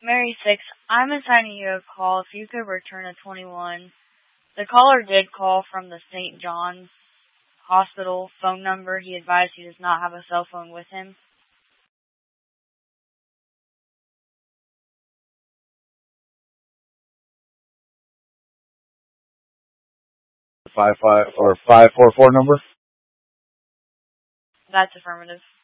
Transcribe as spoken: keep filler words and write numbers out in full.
Mary six, I'm assigning you a call if you could return a twenty-one. The caller did call from the Saint John's Hospital phone number. He advised he does not have a cell phone with him. Five five or five four four number? That's affirmative.